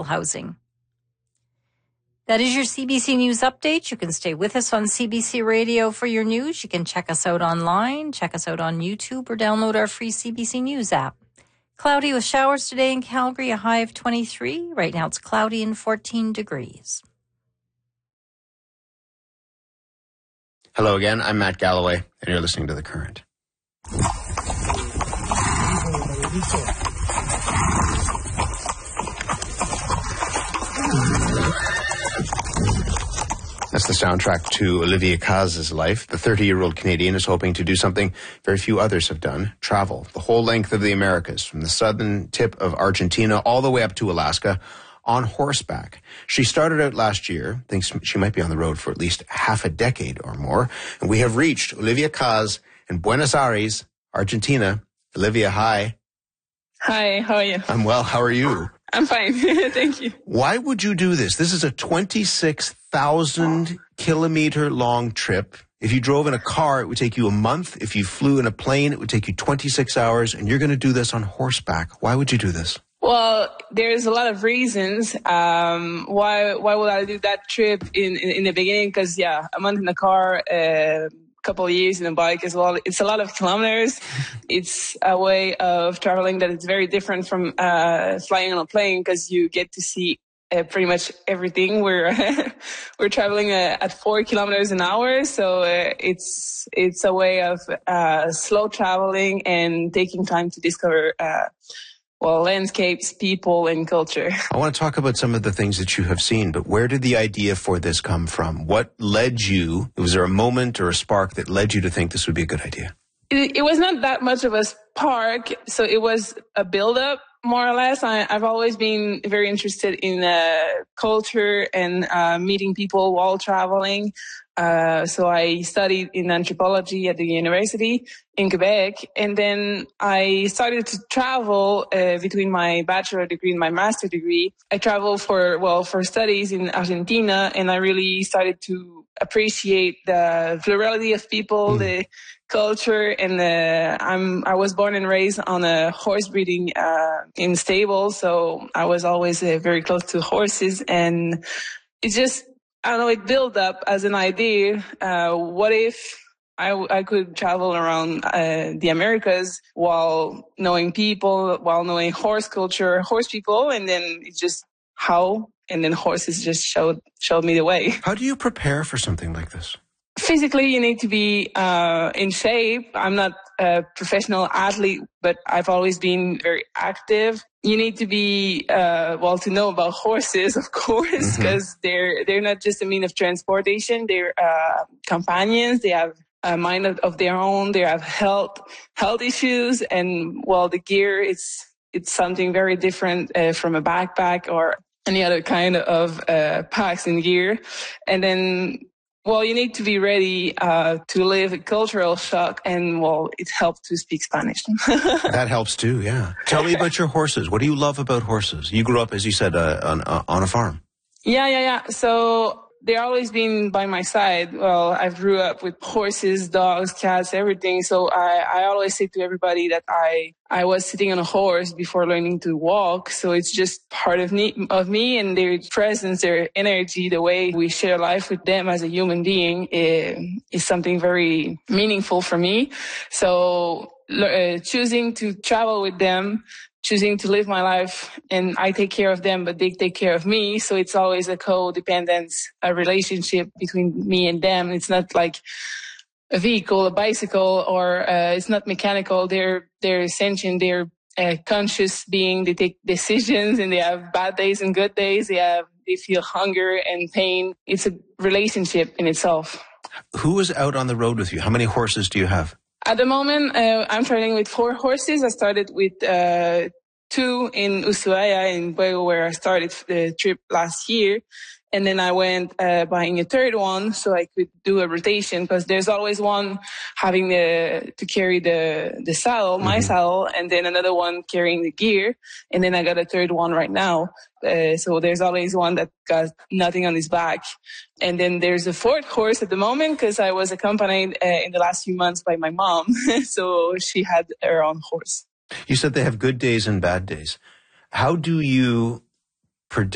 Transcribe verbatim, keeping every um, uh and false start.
housing. That is your C B C News update. You can stay with us on C B C Radio for your news. You can check us out online, check us out on YouTube, or download our free C B C News app. Cloudy with showers today in Calgary, a high of twenty-three. Right now it's cloudy and fourteen degrees. Hello again, I'm Matt Galloway, and you're listening to The Current. That's the soundtrack to Olivia Kaz's life. The thirty-year-old Canadian is hoping to do something very few others have done, travel the whole length of the Americas, from the southern tip of Argentina all the way up to Alaska, on horseback. She started out last year, thinks she might be on the road for at least half a decade or more, and we have reached Olivia Kaz in Buenos Aires, Argentina. Olivia, hi. Hi, how are you? I'm well, how are you? I'm fine, thank you. Why would you do this? This is a twenty-six thousand kilometer long trip. If you drove in a car, it would take you a month. If you flew in a plane, it would take you twenty-six hours, and you're going to do this on horseback. Why would you do this? Well, there's a lot of reasons. Um, why why would I do that trip in, in, in the beginning? Because, yeah, a month in the car, a uh, couple of years in a bike as well. It's a lot of kilometers. It's a way of traveling that is very different from uh, flying on a plane, because you get to see uh, pretty much everything. We're we're traveling uh, at four kilometers an hour, so uh, it's it's a way of uh, slow traveling and taking time to discover Uh, Well, landscapes, people, and culture. I want to talk about some of the things that you have seen, but where did the idea for this come from? What led you? Was there a moment or a spark that led you to think this would be a good idea? It, it was not that much of a spark, so it was a build-up, more or less. I, I've always been very interested in uh, culture and uh, meeting people while traveling. Uh, so I studied in anthropology at the university in Quebec, and then I started to travel uh, between my bachelor degree and my master degree. I traveled for, well, for studies in Argentina, and I really started to appreciate the plurality of people, mm. the culture, and the, I'm, I was born and raised on a horse breeding uh, in stable, so I was always uh, very close to horses, and it just, I don't know, it built up as an idea. Uh, what if I, I could travel around uh, the Americas while knowing people, while knowing horse culture, horse people, and then it's just how, and then horses just showed showed me the way. How do you prepare for something like this? Physically, you need to be uh, in shape. I'm not a professional athlete, but I've always been very active. You need to be, uh, well, to know about horses, of course, because mm-hmm. they're they're not just a means of transportation. They're uh, companions. They have a mind of, of their own. They have health health issues, and well, the gear it's it's something very different uh, from a backpack or any other kind of uh, packs and gear, and then. Well, you need to be ready uh, to live a cultural shock, and, well, it helps to speak Spanish. That helps, too, yeah. Tell me about your horses. What do you love about horses? You grew up, as you said, uh, on, uh, on a farm. Yeah, yeah, yeah. So they've always been by my side. Well, I grew up with horses, dogs, cats, everything. So I, I always say to everybody that I I was sitting on a horse before learning to walk. So it's just part of me, of me and their presence, their energy, the way we share life with them as a human being is, is something very meaningful for me. So uh, choosing to travel with them, choosing to live my life, and I take care of them, but they take care of me. So it's always a codependence, a relationship between me and them. It's not like a vehicle, a bicycle, or uh, it's not mechanical. They're they're sentient. They're a conscious being. They take decisions, and they have bad days and good days. They have they feel hunger and pain. It's a relationship in itself. Who is out on the road with you? How many horses do you have? At the moment, uh, I'm traveling with four horses. I started with uh, two in Ushuaia in Pueblo, where I started the trip last year. And then I went uh, buying a third one so I could do a rotation, because there's always one having the to carry the the saddle, my mm-hmm. saddle, and then another one carrying the gear. And then I got a third one right now. Uh, so there's always one that got nothing on his back. And then there's a fourth horse at the moment, because I was accompanied uh, in the last few months by my mom. So she had her own horse. You said they have good days and bad days. How do you predict